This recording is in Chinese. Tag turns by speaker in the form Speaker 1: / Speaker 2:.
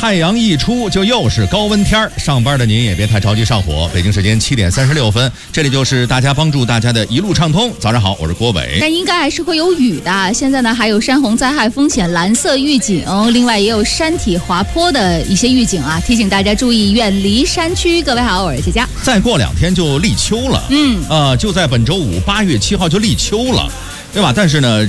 Speaker 1: 太阳一出就又是高温天儿，上班的您也别太着急上火。北京时间7点36分，这里就是大家帮助大家的一路畅通。早上好，我是郭伟。
Speaker 2: 但应该还是会有雨的。现在呢，还有山洪灾害风险蓝色预警，另外也有山体滑坡的一些预警啊，提醒大家注意远离山区。各位好，我是佳佳。
Speaker 1: 再过2天就立秋了，就在本周五8月7号就立秋了，对吧？但是呢。